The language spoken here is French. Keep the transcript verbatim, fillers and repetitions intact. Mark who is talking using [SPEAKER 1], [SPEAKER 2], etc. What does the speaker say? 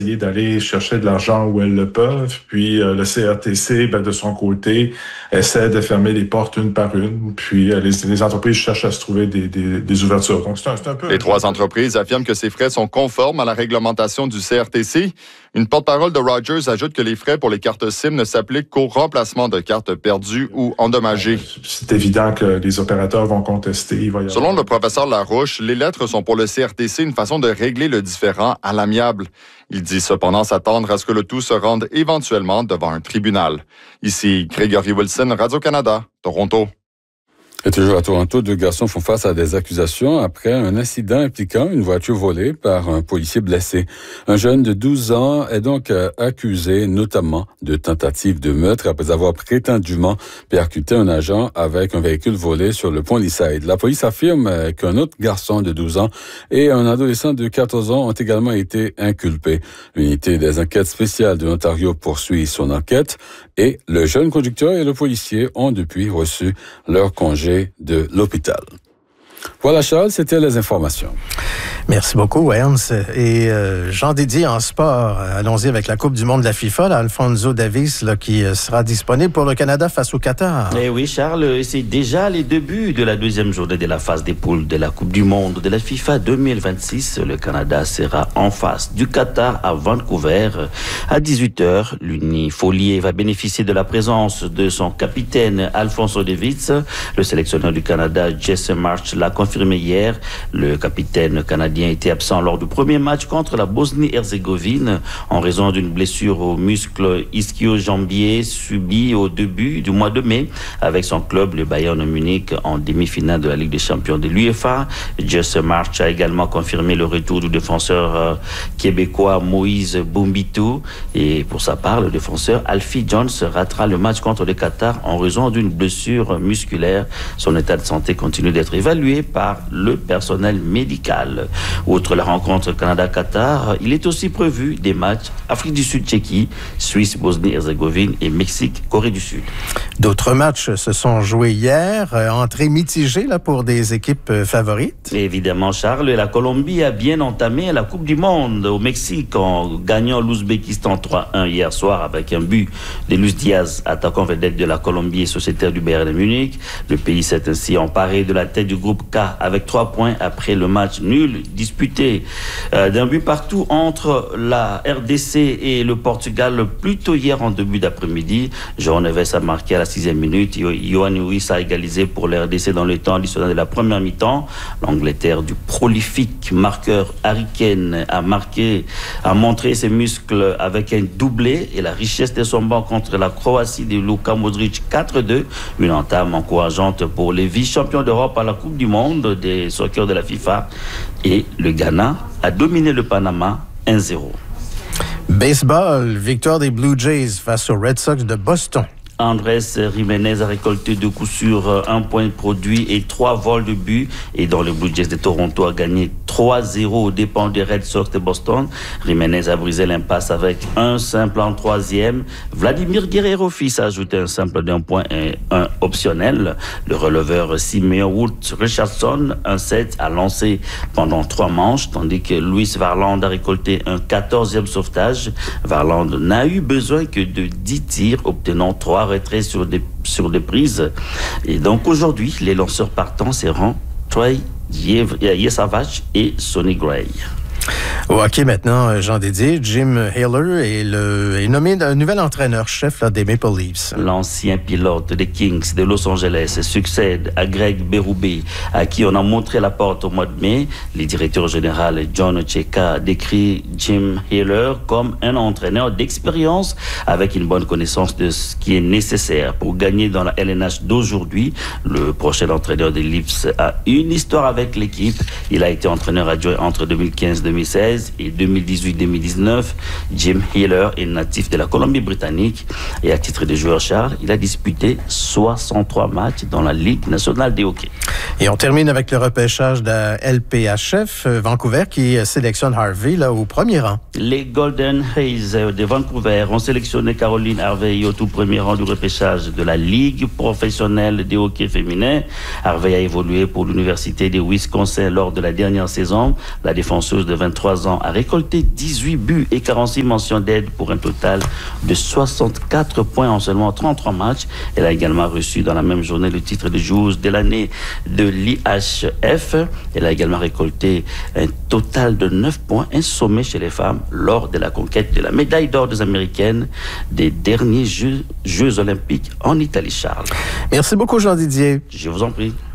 [SPEAKER 1] d'aller chercher de l'argent où elles le peuvent. Puis euh, le C R T C, ben, de son côté, essaie de fermer les portes une par une. Puis euh, les, les entreprises cherchent à se trouver des, des, des ouvertures. Donc c'est un, c'est un peu...
[SPEAKER 2] Les trois entreprises affirment que ces frais sont conformes à la réglementation du C R T C. Une porte-parole de Rogers ajoute que les frais pour les cartes SIM ne s'appliquent qu'au remplacement de cartes perdues ou endommagées.
[SPEAKER 1] C'est évident que les opérateurs vont contester. Il va y avoir...
[SPEAKER 2] Selon le professeur Larouche, les lettres sont pour le C R T C une façon de régler le différend à l'amiable. Il dit cependant s'attendre à ce que le tout se rende éventuellement devant un tribunal. Ici, Grégory Wilson, Radio-Canada, Toronto.
[SPEAKER 3] Et toujours à Toronto, deux garçons font face à des accusations après un incident impliquant une voiture volée par un policier blessé. Un jeune de douze ans est donc accusé notamment de tentative de meurtre après avoir prétendument percuté un agent avec un véhicule volé sur le pont Leaside. La police affirme qu'un autre garçon de douze ans et un adolescent de quatorze ans ont également été inculpés. L'unité des enquêtes spéciales de l'Ontario poursuit son enquête et le jeune conducteur et le policier ont depuis reçu leur congé de l'hôpital. Voilà, Charles, c'était les informations.
[SPEAKER 4] Merci beaucoup, Ernst. Et euh, Jean Didier en sport, allons-y avec la Coupe du monde de la FIFA, là, Alphonso Davies, là, qui sera disponible pour le Canada face au Qatar.
[SPEAKER 5] Eh oui, Charles, c'est déjà les débuts de la deuxième journée de la phase des poules de la Coupe du monde de la FIFA deux mille vingt-six. Le Canada sera en face du Qatar à Vancouver à dix-huit heures. L'Unifolié va bénéficier de la présence de son capitaine Alphonso Davies. Le sélectionneur du Canada, Jesse Marsh, l'a confirmé hier. Le capitaine canadien était absent lors du premier match contre la Bosnie-Herzégovine en raison d'une blessure au muscle ischio-jambier subie au début du mois de mai avec son club, le Bayern Munich, en demi-finale de la Ligue des champions de l'UEFA. Jesse Marsh a également confirmé le retour du défenseur euh, québécois Moïse Bumbitou. Et pour sa part, le défenseur Alfie Jones ratera le match contre le Qatar en raison d'une blessure musculaire. Son état de santé continue d'être évalué par le personnel médical. Outre la rencontre Canada-Qatar, il est aussi prévu des matchs Afrique du Sud-Tchéquie, Suisse, Bosnie-Herzégovine et Mexique-Corée du Sud.
[SPEAKER 4] D'autres matchs se sont joués hier, euh, entrée mitigée là, pour des équipes euh, favorites.
[SPEAKER 5] Évidemment, Charles, la Colombie a bien entamé la Coupe du Monde au Mexique en gagnant l'Ouzbékistan trois un hier soir avec un but de Luis Diaz, attaquant vedette de la Colombie et sociétaire du Bayern de Munich. Le pays s'est ainsi emparé de la tête du groupe K avec trois points après le match nul disputé euh, d'un but partout entre la R D C et le Portugal plus tôt hier en début d'après-midi. João Neves a marqué à la sixième minute. Yohan Ruiz a égalisé pour la R D C dans le temps additionnel de la première mi-temps. L'Angleterre du prolifique marqueur Harry Kane a marqué, a montré ses muscles avec un doublé et la richesse de son banc contre la Croatie de Luka Modric quatre deux. Une entame encourageante pour les vice-champions d'Europe à la Coupe du monde des soccer de la FIFA. Et le Ghana a dominé le Panama un zéro.
[SPEAKER 4] Baseball, victoire des Blue Jays face aux Red Sox de Boston.
[SPEAKER 5] Andrés Jiménez a récolté de coup sur un point de produit et trois vols de but. Et dans le Blue Jays de Toronto a gagné trois zéro aux dépens des Red Sox de Boston. Jiménez a brisé l'impasse avec un simple en troisième. Vladimir Guerrero fils a ajouté un simple d'un point et un optionnel. Le releveur Simeon Woods Richardson, un set, a lancé pendant trois manches, tandis que Luis Varland a récolté un quatorzième sauvetage. Varland n'a eu besoin que de dix tirs, obtenant trois retraits sur des, sur des prises. Et donc aujourd'hui, les lanceurs partants seront Troy Yesavage et Sonny Gray.
[SPEAKER 4] Au hockey maintenant, Jean Didier, Jim Haller est, le, est nommé un nouvel entraîneur-chef là, des Maple Leafs.
[SPEAKER 5] L'ancien pilote des Kings de Los Angeles succède à Greg Berube, à qui on a montré la porte au mois de mai. Le directeur général John Cheka décrit Jim Haller comme un entraîneur d'expérience avec une bonne connaissance de ce qui est nécessaire pour gagner dans la L N H d'aujourd'hui. Le prochain entraîneur des Leafs a une histoire avec l'équipe. Il a été entraîneur adjoint entre deux mille quinze deux mille seize et deux mille dix-huit deux mille dix-neuf. Jim Haller est natif de la Colombie-Britannique et à titre de joueur Charles, il a disputé soixante-trois matchs dans la Ligue nationale de hockey.
[SPEAKER 4] Et on termine avec le repêchage de la L P H F Vancouver qui sélectionne Harvey là, au premier rang.
[SPEAKER 5] Les Golden Hayes de Vancouver ont sélectionné Caroline Harvey au tout premier rang du repêchage de la Ligue professionnelle de hockey féminin. Harvey a évolué pour l'Université de Wisconsin lors de la dernière saison. La défenseuse de vingt-trois ans ans, a récolté dix-huit buts et quarante-six mentions d'aide pour un total de soixante-quatre points en seulement trente-trois matchs. Elle a également reçu dans la même journée le titre de joueuse de l'année de l'I H F. Elle a également récolté un total de neuf points, un sommet chez les femmes lors de la conquête de la médaille d'or des Américaines des derniers Jeux, Jeux olympiques en Italie, Charles.
[SPEAKER 4] Merci beaucoup, Jean Didier.
[SPEAKER 5] Je vous en prie.